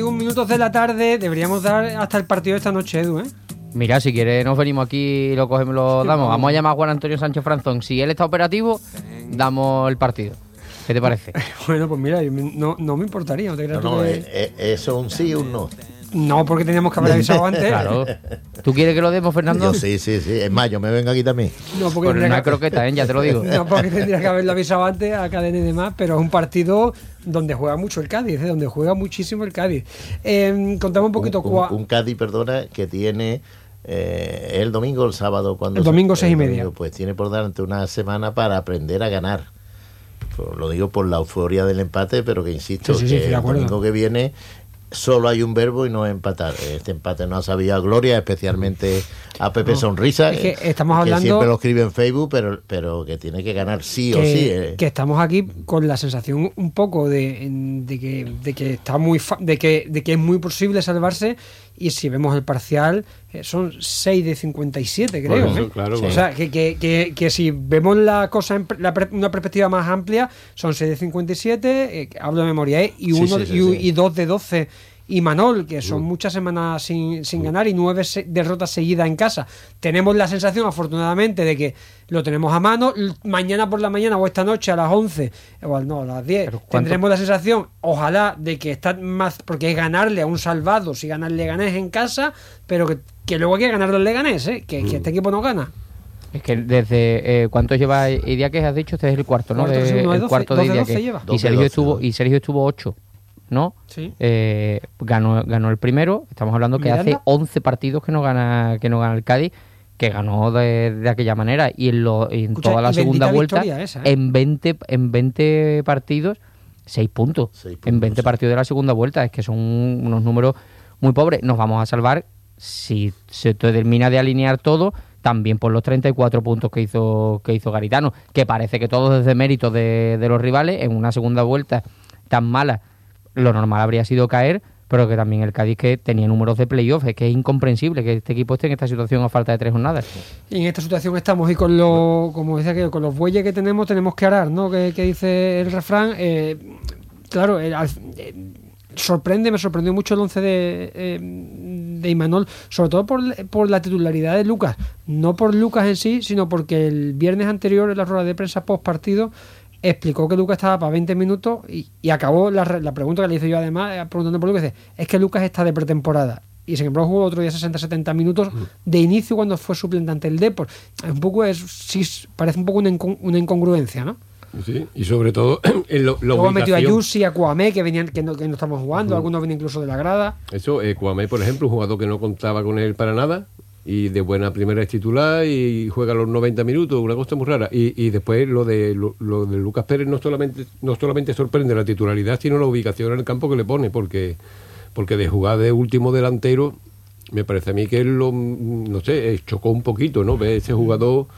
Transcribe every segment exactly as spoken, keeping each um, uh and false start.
un minutos de la tarde. Deberíamos dar hasta el partido de esta noche, Edu, ¿eh? Mira, si quieres nos venimos aquí y lo cogemos, lo damos. Vamos a llamar a Juan Antonio Sánchez Franzón. Si él está operativo, damos el partido. ¿Qué te parece? Bueno, pues mira, no, no me importaría. ¿No te creas No, no, que... eh, eh, eso es un sí o un no. No, porque teníamos que haber avisado antes. Claro. ¿Tú quieres que lo demos, Fernando? Yo sí, sí, sí. Es más, yo me vengo aquí también. No, porque Con una que... croqueta, ¿eh? Ya te lo digo. No, porque tendría que haberlo avisado antes a Cadena y demás, pero es un partido donde juega mucho el Cádiz, ¿eh? Donde juega muchísimo el Cádiz. Eh, contamos un poquito... Un, un, un Cádiz, perdona, que tiene... Eh, el domingo o el sábado cuando el domingo se, seis y el media domingo, pues tiene por delante una semana para aprender a ganar. Pues lo digo por la euforia del empate, pero que insisto, sí, sí, que sí, el domingo que viene solo hay un verbo y no es empatar. Este empate no ha sabido a gloria, especialmente a Pepe no, Sonrisa, es que estamos hablando, que siempre lo escribe en Facebook, pero pero que tiene que ganar sí que, o sí. Eh. Que estamos aquí con la sensación un poco de, de que de que está muy fa- de que de que es muy posible salvarse, y si vemos el parcial eh, son seis de cincuenta y siete, creo. Bueno, ¿eh? claro, Sí. claro. O sea, que, que, que, que si vemos la cosa en la, una perspectiva más amplia, son seis de cincuenta y siete, eh, hablo de memoria, ¿eh? y uno sí, sí, sí, y, sí. y dos de doce. Y Manol, que son muchas semanas sin, sin ganar y nueve se- derrotas seguidas en casa. Tenemos la sensación, afortunadamente, de que lo tenemos a mano. L- Mañana por la mañana o esta noche a las once, o no, a las diez, tendremos la sensación, ojalá, de que está más, porque es ganarle a un salvado, si gana el Leganés en casa, pero que, que luego hay que ganarle al Leganés, ¿eh? que, que este equipo no gana. Es que desde eh, ¿cuántos lleva Idiáquez? Has dicho, este es el cuarto, ¿no? Cuarto, De, sí, no, es el doce, cuarto de doce, Idiáquez. doce lleva. Y Sergio doce, estuvo, doce. y Sergio estuvo ocho, ¿no? Sí. Eh, ganó, ganó el primero. Estamos hablando que Miranda. hace once partidos que no gana, que no gana el Cádiz, que ganó de, de aquella manera, y en, lo, en Escucha, toda la y segunda bendita vuelta, victoria esa, ¿eh? en veinte, en veinte partidos, seis puntos. Seis puntos, En veinte sí. partidos de la segunda vuelta. Es que son unos números muy pobres. Nos vamos a salvar si se termina de alinear todo, también por los treinta y cuatro puntos que hizo que hizo Garitano, que parece que todo es de mérito de, de los rivales. En una segunda vuelta tan mala, lo normal habría sido caer, pero que también el Cádiz, que tenía números de playoff. Es que es incomprensible que este equipo esté en esta situación a falta de tres jornadas. Y en esta situación estamos, y con los, como decía que con los bueyes que tenemos, tenemos que arar, ¿no? Que, que dice el refrán. Eh, claro, el, al- eh, sorprende, me sorprendió mucho el once de, eh, de Imanol, sobre todo por, por la titularidad de Lucas, no por Lucas en sí, sino porque el viernes anterior, en la rueda de prensa post partido, explicó que Lucas estaba para veinte minutos y, y acabó la, re- la pregunta que le hice yo, además, eh, preguntando por Lucas, dice, es que Lucas está de pretemporada. Y sin embargo jugó otro día sesenta setenta minutos de inicio cuando fue suplente ante el Depor. Es un poco, es, sí, parece un poco una, incon- una incongruencia, ¿no? Sí, y sobre todo en lo, la Luego metió a ubicación. Yusi, a Kouamé, que venían, que no, que no estamos jugando, uh-huh. Algunos venían incluso de la grada. Eso, eh, Kouamé, por ejemplo, un jugador que no contaba con él para nada, y de buena primera es titular y juega los noventa minutos, una cosa muy rara. Y, y después lo de lo, lo de Lucas Pérez no solamente no solamente sorprende la titularidad, sino la ubicación en el campo que le pone, porque porque de jugar de último delantero, me parece a mí que él lo, no sé, eh, chocó un poquito, ¿no? Ver ese jugador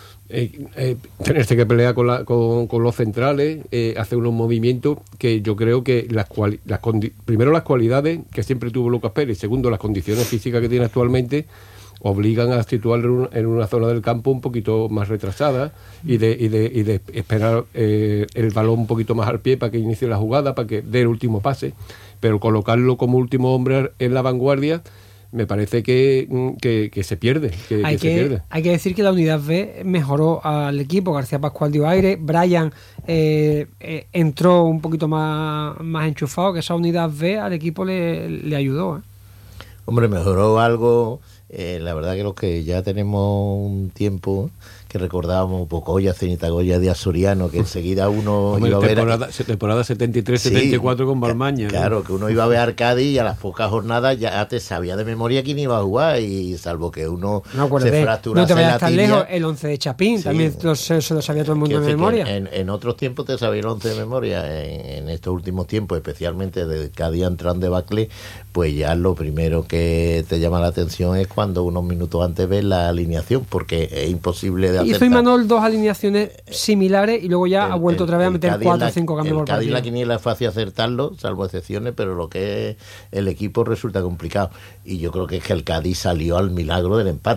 eh, eh, tenerse que pelear con, la, con, con los centrales, eh, hacer unos movimientos que yo creo que las, cuali- las condi- primero las cualidades que siempre tuvo Lucas Pérez, segundo las condiciones físicas que tiene actualmente, obligan a situarlo en, un, en una zona del campo un poquito más retrasada y de, y de, y de esperar eh, el balón un poquito más al pie para que inicie la jugada, para que dé el último pase, pero colocarlo como último hombre en la vanguardia me parece que, que, que se pierde, que, Hay que que, se pierde. hay que decir que la unidad B mejoró al equipo. García Pascual dio aire, Brian eh, eh, entró un poquito más, más enchufado, que esa unidad B al equipo le, le ayudó, ¿eh? Hombre, mejoró algo. Eh, la verdad que los que ya tenemos un tiempo que recordábamos Pocoya, Cenita Goya, Díaz Soriano, que enseguida uno Hombre, iba a ver... temporada, temporada setenta y tres setenta y cuatro Sí, con Balmaña, ¿no? Claro, que uno iba a ver a Arcadi y a las pocas jornadas ya te sabía de memoria quién iba a jugar, y salvo que uno No acuerdo, se no fracturase te vayas la tan tibia. lejos, el once de Chapín, Sí. también lo- se, se lo sabía todo el mundo Quiero de decir que memoria. En, en otros tiempos te sabía el once de memoria, en, en estos últimos tiempos, especialmente desde que cada día entró en debacle, pues ya lo primero que te llama la atención es cuando unos minutos antes ves la alineación, porque es imposible de acertar. Hizo Imanol dos alineaciones similares y luego ya El- ha vuelto el- otra vez a el meter Cádiz cuatro o la- cinco cambios el por Cádiz partido. la quiniela es fácil acertarlo, salvo excepciones, pero lo que es el equipo resulta complicado. Y yo creo que es que el Cádiz salió al milagro del empate.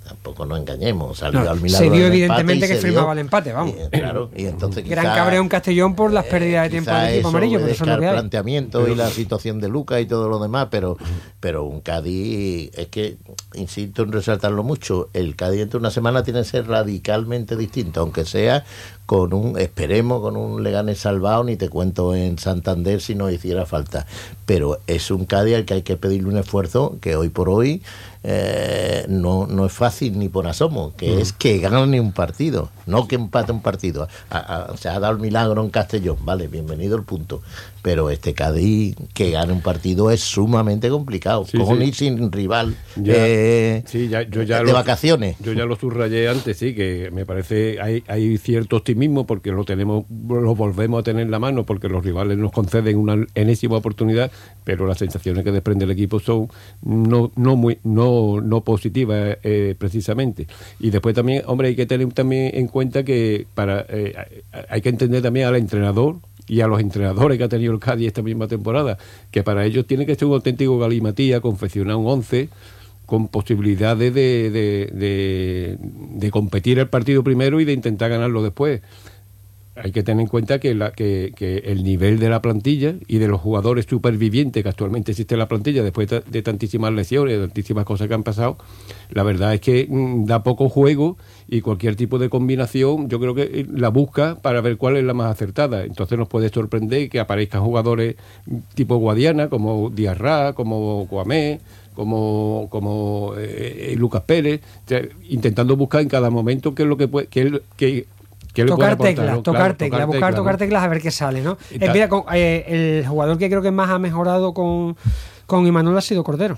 tampoco nos engañemos, salió No, al milagro se vio del evidentemente empate y que se firmaba dio. el empate, vamos. Y, claro, y entonces Gran quizá, cabreo en Castellón por las pérdidas de tiempo quizá del equipo eso amarillo, pero eso es lo obedezca que al hay. planteamiento y la situación de Lucas y todo lo demás, pero pero un Cádiz, es que insisto en resaltarlo mucho, el Cádiz entre una semana tiene que ser radicalmente distinto, aunque sea con un, esperemos, con un Leganés salvado, ni te cuento en Santander si no hiciera falta, pero es un Cádiz al que hay que pedirle un esfuerzo que hoy por hoy eh, no, no es fácil ni por asomo, que mm. es que gane un partido, no que empate un partido. A, a, se ha dado el milagro en Castellón, vale, bienvenido el punto, pero este Cádiz que gane un partido es sumamente complicado, sí, con sí. y sin rival ya, eh, sí, ya, yo ya de lo, vacaciones. Yo ya lo subrayé antes, sí, que me parece hay, hay cierto optimismo porque lo tenemos, lo volvemos a tener en la mano porque los rivales nos conceden una enésima oportunidad, pero las sensaciones que desprende el equipo son no, no muy no no positivas eh, precisamente. Y después también, hombre, hay que tener también en cuenta que para eh, hay que entender también al entrenador y a los entrenadores que ha tenido el Cádiz esta misma temporada, que para ellos tiene que ser un auténtico galimatía confeccionar un once con posibilidades de, de, de, de competir el partido primero y de intentar ganarlo después. Hay que tener en cuenta que, la, que, que el nivel de la plantilla y de los jugadores supervivientes que actualmente existe en la plantilla después de, de tantísimas lesiones, de tantísimas cosas que han pasado, la verdad es que mmm, da poco juego y cualquier tipo de combinación yo creo que la busca para ver cuál es la más acertada. Entonces nos puede sorprender que aparezcan jugadores tipo Guadiana, como Diarra, como Guamé, como como eh, Lucas Pérez, o sea, intentando buscar en cada momento qué es lo que puede, qué, que tocar teclas, ¿no? tocar claro, teclas, tocar buscar teclas, tocar ¿no? teclas a ver qué sale, ¿no? Eh, mira, con, eh, el jugador que creo que más ha mejorado con, con Imanol ha sido Cordero.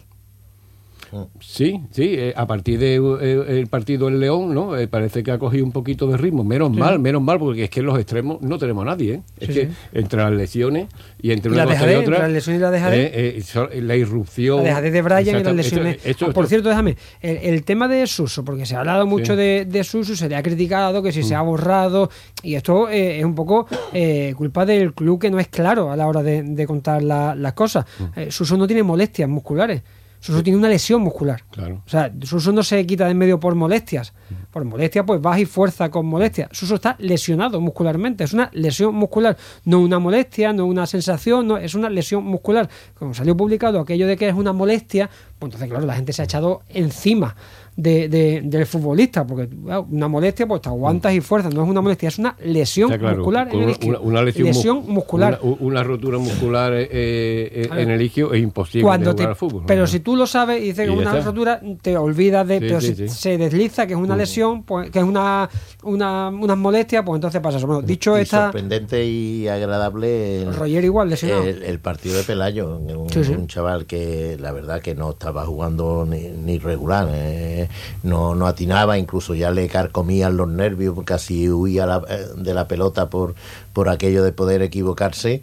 Sí, sí, eh, a partir del de, eh, partido en León, ¿no? Eh, parece que ha cogido un poquito de ritmo, menos sí. mal, menos mal, porque es que en los extremos no tenemos a nadie, ¿eh? Es sí, que sí. entre las lesiones y entre una cosa y otra, las lesiones y la dejadez, eh, eh, la irrupción, la dejadez de Brian y las lesiones. Esto, esto, ah, por esto. cierto, déjame, el, el tema de Suso, porque se ha hablado mucho sí. de, de Suso, se le ha criticado que si mm. se ha borrado, y esto eh, es un poco eh, culpa del club que no es claro a la hora de, de contar la, las cosas. Mm. Eh, Suso no tiene molestias musculares. Suso tiene una lesión muscular. Claro. O sea, Suso no se quita de en medio por molestias. Por molestias, pues vas y fuerza con molestias. Suso está lesionado muscularmente. Es una lesión muscular. No una molestia, no una sensación, no, es una lesión muscular. Como salió publicado aquello de que es una molestia, pues entonces, claro, la gente se ha echado encima de, de, del futbolista, porque bueno, una molestia, pues te aguantas y fuerzas. No es una molestia, es una lesión claro, muscular en el isquio. Una, una lesión, lesión mu- muscular. Una, una rotura muscular eh, eh, en el isquio es imposible Cuando de jugar te, al fútbol. Pero ¿no? si tú lo sabes y dices que es una está. rotura, te olvidas de... Sí, pero sí, si sí. se desliza que es una lesión, pues, que es una, una unas molestias, pues entonces pasa eso. Bueno, dicho y esta... sorprendente y agradable... El, Roger igual lesionado. El, el partido de Pelayo, un, sí, sí. un chaval que la verdad que no estaba jugando ni, ni regular, eh, no, no atinaba, incluso ya le carcomían los nervios, casi huía la, de la pelota por, por aquello de poder equivocarse.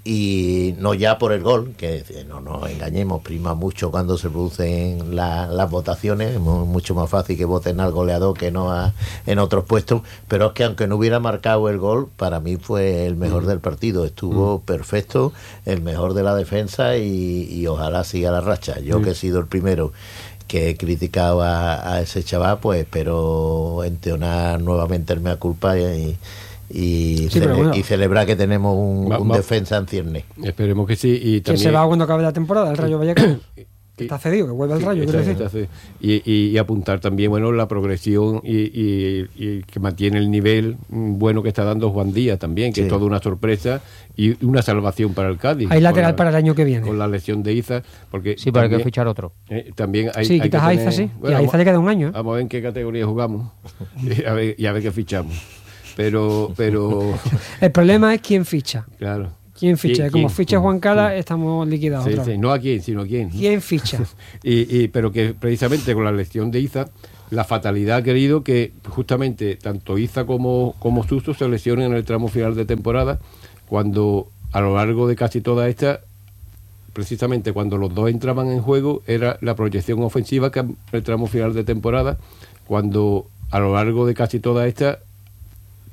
Y no ya por el gol, que no nos engañemos, prima mucho cuando se producen la, las votaciones, mucho más fácil que voten al goleador que no a, en otros puestos, pero es que aunque no hubiera marcado el gol, para mí fue el mejor mm. del partido, estuvo mm. perfecto, el mejor de la defensa y, y ojalá siga la racha. Yo mm. que he sido el primero que he criticado a, a ese chaval, pues espero entonar nuevamente el mea culpa y Y, sí, cele- bueno. y celebrar que tenemos un, va, un va. defensa en cierne. Esperemos que sí. Y también... que se va cuando acabe la temporada, el Rayo Vallecano. Que está cedido, que vuelve al Rayo. Está, está y, y, y apuntar también bueno la progresión y, y, y que mantiene el nivel bueno que está dando Juan Díaz también, que sí. es toda una sorpresa y una salvación para el Cádiz. Hay lateral la, para el año que viene. Con la lesión de Iza. Porque sí, para que fichar otro. Eh, también hay, sí, hay quitas que a tener, Iza, sí. Bueno, y a Iza le queda un año. ¿eh? Vamos a ver en qué categoría jugamos y, a ver, y a ver qué fichamos. Pero, pero... el problema es quién ficha. Claro. ¿Quién ficha? Como ficha Juan Cala, estamos liquidados. Sí, otra sí. vez. No a quién, sino a quién. ¿Quién ficha? y, y, pero que precisamente con la lesión de Iza, la fatalidad ha querido que justamente tanto Iza como, como Suso se lesionen en el tramo final de temporada, cuando a lo largo de casi toda esta, precisamente cuando los dos entraban en juego, era la proyección ofensiva que en el tramo final de temporada, cuando a lo largo de casi toda esta